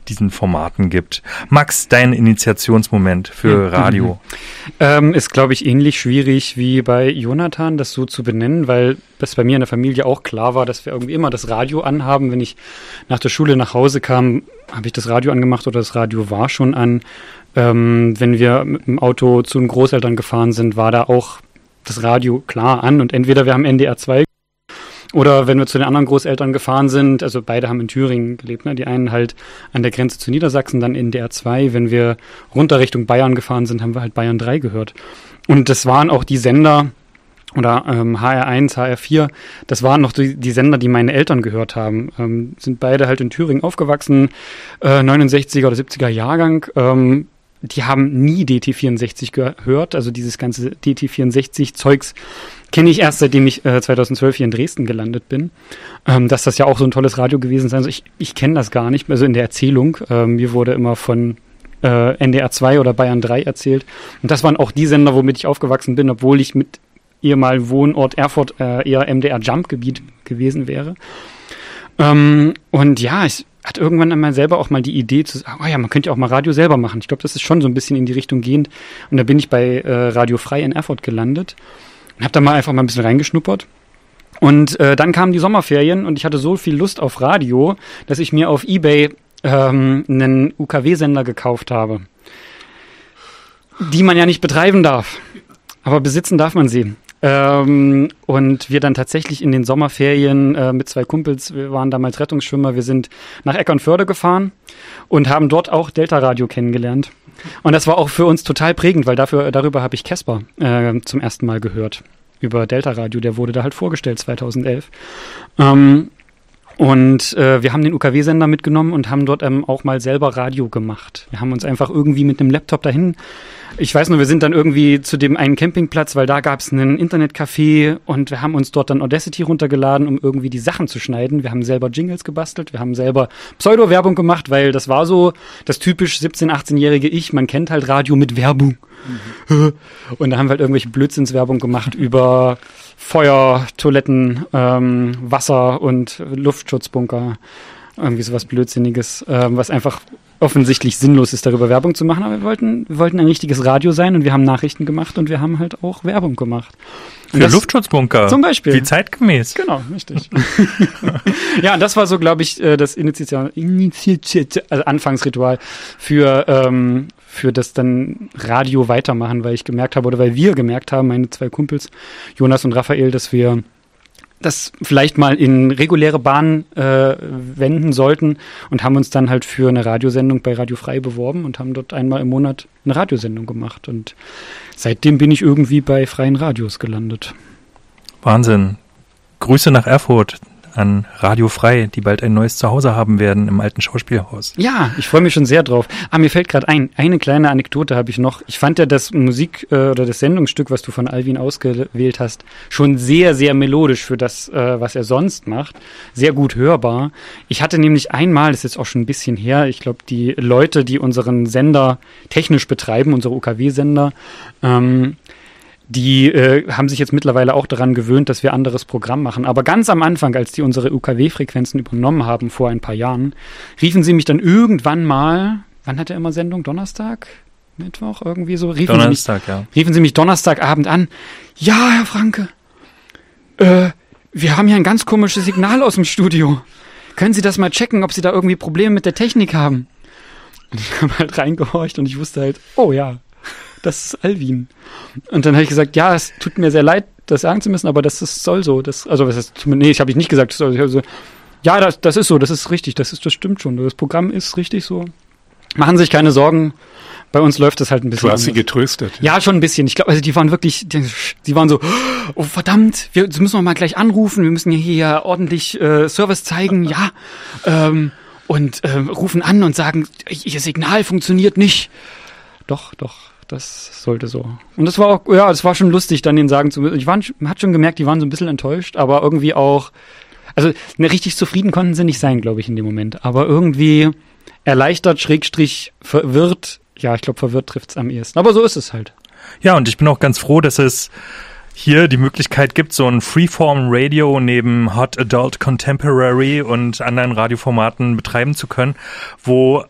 diesen Formaten gibt. Max, dein Initiationsmoment für Radio? Ist, glaube ich, ähnlich schwierig wie bei Jonathan, das so zu benennen, weil das bei mir in der Familie auch klar war, dass wir irgendwie immer das Radio anhaben. Wenn ich nach der Schule nach Hause kam, habe ich das Radio angemacht oder das Radio war schon an. Wenn wir mit dem Auto zu den Großeltern gefahren sind, war da auch das Radio klar an und entweder wir haben NDR 2 oder wenn wir zu den anderen Großeltern gefahren sind, also beide haben in Thüringen gelebt, ne? Die einen halt an der Grenze zu Niedersachsen, dann NDR 2. Wenn wir runter Richtung Bayern gefahren sind, haben wir halt Bayern 3 gehört. Und das waren auch die Sender, oder HR1, HR4, das waren noch die Sender, die meine Eltern gehört haben. Sind beide halt in Thüringen aufgewachsen, 69er oder 70er Jahrgang. Die haben nie DT64 gehört, also dieses ganze DT64-Zeugs kenne ich erst, seitdem ich 2012 hier in Dresden gelandet bin. Dass das ja auch so ein tolles Radio gewesen sein soll. Ich kenne das gar nicht, also in der Erzählung. Mir wurde immer von NDR 2 oder Bayern 3 erzählt. Und das waren auch die Sender, womit ich aufgewachsen bin, obwohl ich mit ehemaligen Wohnort Erfurt eher MDR-Jump-Gebiet gewesen wäre. Und ja, ich hatte irgendwann einmal selber auch mal die Idee zu sagen, oh ja, man könnte ja auch mal Radio selber machen. Ich glaube, das ist schon so ein bisschen in die Richtung gehend. Und da bin ich bei Radio Frei in Erfurt gelandet und habe da mal einfach mal ein bisschen reingeschnuppert. Und dann kamen die Sommerferien und ich hatte so viel Lust auf Radio, dass ich mir auf eBay einen UKW-Sender gekauft habe, die man ja nicht betreiben darf. Aber besitzen darf man sie. Und wir dann tatsächlich in den Sommerferien mit 2 Kumpels, wir waren damals Rettungsschwimmer, wir sind nach Eckernförde gefahren und haben dort auch Delta Radio kennengelernt. Und das war auch für uns total prägend, weil darüber habe ich Casper zum ersten Mal gehört. Über Delta Radio, der wurde da halt vorgestellt 2011. Und wir haben den UKW-Sender mitgenommen und haben dort auch mal selber Radio gemacht. Wir haben uns einfach irgendwie mit einem Laptop dahin, ich weiß nur, wir sind dann irgendwie zu dem einen Campingplatz, weil da gab es einen Internetcafé und wir haben uns dort dann Audacity runtergeladen, um irgendwie die Sachen zu schneiden. Wir haben selber Jingles gebastelt, wir haben selber Pseudo-Werbung gemacht, weil das war so das typisch 17-, 18-jährige Ich, man kennt halt Radio mit Werbung. Mhm. Und da haben wir halt irgendwelche Blödsinnswerbung gemacht über Feuer, Toiletten, Wasser und Luftschutzbunker. Irgendwie sowas Blödsinniges, was einfach offensichtlich sinnlos ist, darüber Werbung zu machen, aber wir wollten ein richtiges Radio sein und wir haben Nachrichten gemacht und wir haben halt auch Werbung gemacht. Für Luftschutzbunker? Zum Beispiel. Wie zeitgemäß. Genau, richtig. Ja, und das war so, glaube ich, das Anfangsritual für das dann Radio weitermachen, weil ich gemerkt habe, oder weil wir gemerkt haben, meine 2 Kumpels, Jonas und Raphael, dass wir das vielleicht mal in reguläre Bahnen wenden sollten und haben uns dann halt für eine Radiosendung bei Radio Frei beworben und haben dort einmal im Monat eine Radiosendung gemacht. Und seitdem bin ich irgendwie bei freien Radios gelandet. Wahnsinn. Grüße nach Erfurt an Radio Frei, die bald ein neues Zuhause haben werden im alten Schauspielhaus. Ja, ich freue mich schon sehr drauf. Mir fällt gerade ein, eine kleine Anekdote habe ich noch. Ich fand ja das Musik- oder das Sendungsstück, was du von Alvin ausgewählt hast, schon sehr, sehr melodisch für das, was er sonst macht. Sehr gut hörbar. Ich hatte nämlich einmal, das ist jetzt auch schon ein bisschen her, ich glaube, die Leute, die unseren Sender technisch betreiben, unsere UKW-Sender, die haben sich jetzt mittlerweile auch daran gewöhnt, dass wir anderes Programm machen. Aber ganz am Anfang, als die unsere UKW-Frequenzen übernommen haben, vor ein paar Jahren, riefen sie mich dann irgendwann mal, wann hat er immer Sendung? Donnerstag? Mittwoch? Irgendwie so? Riefen sie mich Donnerstagabend an. Ja, Herr Franke, wir haben hier ein ganz komisches Signal aus dem Studio. Können Sie das mal checken, ob Sie da irgendwie Probleme mit der Technik haben? Und ich habe halt reingehorcht und ich wusste halt, oh ja, das ist Alvin. Und dann habe ich gesagt, ja, es tut mir sehr leid, das sagen zu müssen, aber soll so. Ich habe nicht gesagt, ja, das ist so, das ist richtig, das stimmt schon. Das Programm ist richtig so. Machen Sie sich keine Sorgen, bei uns läuft das halt ein bisschen. Du hast sie getröstet. Ja, schon ein bisschen. Ich glaube, also die waren wirklich, die waren so, oh verdammt, das müssen wir mal gleich anrufen, wir müssen hier ordentlich Service zeigen, ja. Und rufen an und sagen, Ihr Signal funktioniert nicht. Doch. Das sollte so. Und das war auch, ja, es war schon lustig, dann denen sagen zu müssen. Man hat schon gemerkt, die waren so ein bisschen enttäuscht, aber irgendwie auch, also richtig zufrieden konnten sie nicht sein, glaube ich, in dem Moment. Aber irgendwie erleichtert, / verwirrt. Ja, ich glaube, verwirrt trifft's am ehesten. Aber so ist es halt. Ja, und ich bin auch ganz froh, dass es hier die Möglichkeit gibt, so ein Freeform-Radio neben Hot Adult Contemporary und anderen Radioformaten betreiben zu können, wo